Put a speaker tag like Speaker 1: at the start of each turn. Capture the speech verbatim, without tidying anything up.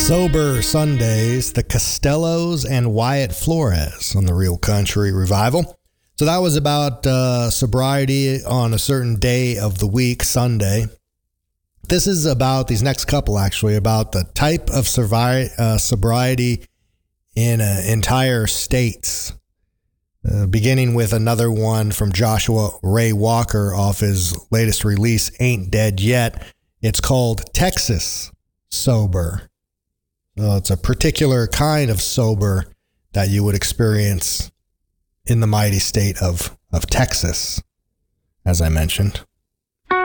Speaker 1: Sober Sundays, the Costellos and Wyatt Flores on the Real Country Revival. So that was about uh, sobriety on a certain day of the week, Sunday. This is about, these next couple actually, about the type of survi- uh, sobriety in uh, entire states. Uh, beginning with another one from Joshua Ray Walker off his latest release, Ain't Dead Yet. It's called Texas Sober. So it's a particular kind of sober that you would experience in the mighty state of, of Texas, as I mentioned.